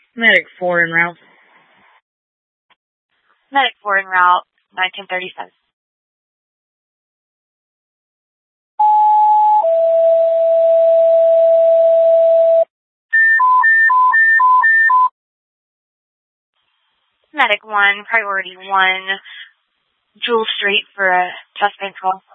Medic 4 en route. Medic 4 en route, 1937. Medic 1, priority 1, Jewel Street for a chest pain call.